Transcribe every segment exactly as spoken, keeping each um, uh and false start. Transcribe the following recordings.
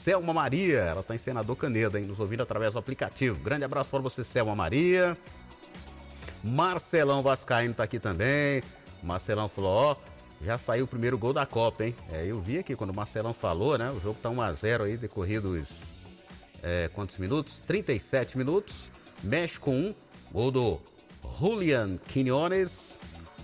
Selma Maria, ela está em Senador Caneda, hein, nos ouvindo através do aplicativo. Grande abraço para você, Selma Maria. Marcelão Vascaíno tá aqui também. Marcelão falou, ó, já saiu o primeiro gol da Copa, hein? É, eu vi aqui quando o Marcelão falou, né? O jogo tá um a zero aí, decorridos é, quantos minutos? trinta e sete minutos. México um, gol do Julián Quiñones.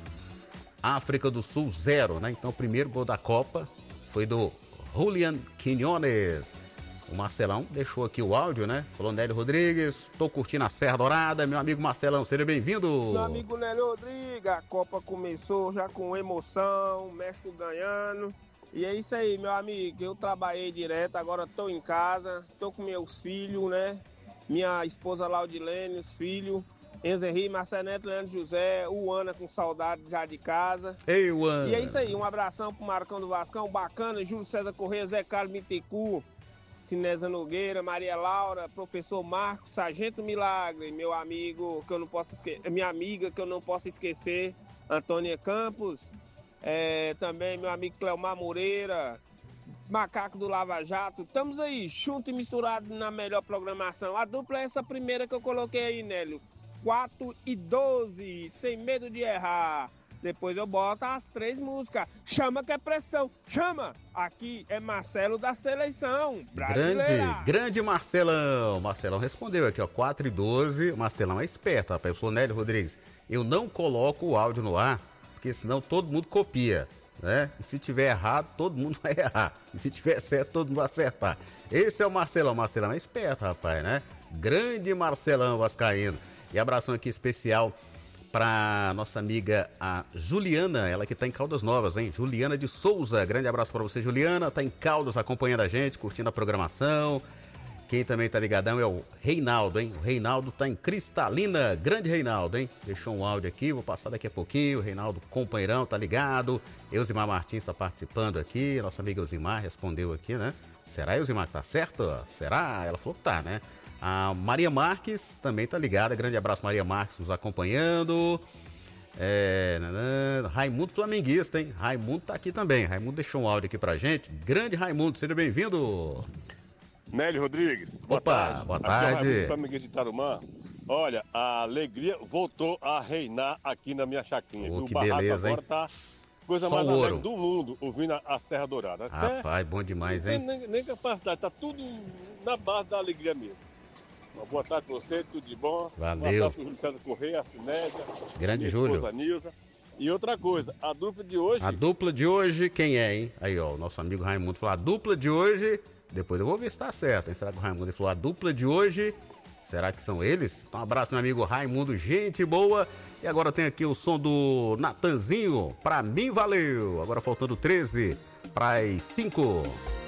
África do Sul zero, né? Então o primeiro gol da Copa foi do Julián Quiñones. O Marcelão deixou aqui o áudio, né? Falou, Nélio Rodrigues, tô curtindo a Serra Dourada. Meu amigo Marcelão, seja bem-vindo. Meu amigo Nélio Rodrigues, a Copa começou já com emoção, México ganhando. E é isso aí, meu amigo, eu trabalhei direto, agora tô em casa, tô com meus filhos, né? Minha esposa Laudilene, os filhos, Enzo Henrique, Marcelo Neto, Leandro José, o Ana com saudade já de casa. Ei, o Ana. E é isso aí, um abração pro Marcão do Vascão, bacana, Júlio César Corrêa, Zé Carlos Mitecu, Sinesa Nogueira, Maria Laura, professor Marcos, Sargento Milagre, meu amigo que eu não posso esquecer, minha amiga que eu não posso esquecer, Antônia Campos, é, também meu amigo Cleomar Moreira, Macaco do Lava Jato, estamos aí, junto e misturado na melhor programação. A dupla é essa primeira que eu coloquei aí, Nélio, quatro e doze, sem medo de errar. Depois eu boto as três músicas. Chama que é pressão. Chama! Aqui é Marcelo da Seleção Brasileira. Grande, grande Marcelão. Marcelão respondeu aqui, ó. quatro e doze. Marcelão é esperto, rapaz. Eu sou Nélio Rodrigues. Eu não coloco o áudio no ar, porque senão todo mundo copia, né? E se tiver errado, todo mundo vai errar. E se tiver certo, todo mundo vai acertar. Esse é o Marcelão. Marcelão é esperto, rapaz, né? Grande Marcelão Vascaíno. E abração aqui especial para nossa amiga a Juliana, ela que tá em Caldas Novas, hein? Juliana de Souza, grande abraço para você, Juliana, tá em Caldas acompanhando a gente, curtindo a programação. Quem também tá ligadão é o Reinaldo, hein? O Reinaldo tá em Cristalina, grande Reinaldo, hein? Deixou um áudio aqui, vou passar daqui a pouquinho, o Reinaldo companheirão tá ligado, Elzimar Martins tá participando aqui, nossa amiga Elzimar respondeu aqui, né? Será, Elzimar, que tá certo? Será? Ela falou que tá, né? A Maria Marques também tá ligada, grande abraço, Maria Marques nos acompanhando. É, nanã, Raimundo Flamenguista, hein? Raimundo tá aqui também, Raimundo deixou um áudio aqui pra gente. Grande Raimundo, seja bem-vindo. Nélio Rodrigues, boa Opa, tarde. Boa Aqui tarde. é o Raimundo Flamenguista de Tarumã. Olha, a alegria voltou a reinar aqui na minha chacrinha. Oh, o que barraco beleza, agora hein? tá coisa Só mais ouro. alegre do mundo, ouvindo a, a Serra Dourada. Até Rapaz, bom demais, não tem hein? nem, nem capacidade, tá tudo na base da alegria mesmo. Uma boa tarde pra você, tudo de bom. Valeu. Boa tarde pro Júlio César Correia, a Cinésia. Grande minha Júlio. esposa Nilza. E outra coisa, a dupla de hoje... A dupla de hoje, quem é, hein? Aí, ó, o nosso amigo Raimundo falou, a dupla de hoje, depois eu vou ver se tá certo, hein? Será que o Raimundo falou, a dupla de hoje, será que são eles? Então um abraço, meu amigo Raimundo, gente boa. E agora tem aqui o som do Natanzinho, pra mim valeu. Agora faltando treze para as cinco.